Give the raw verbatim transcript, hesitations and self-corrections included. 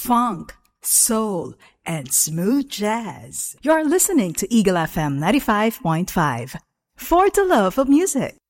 funk, soul, and smooth jazz. You're listening to Eagle F M ninety-five point five. For the love of music.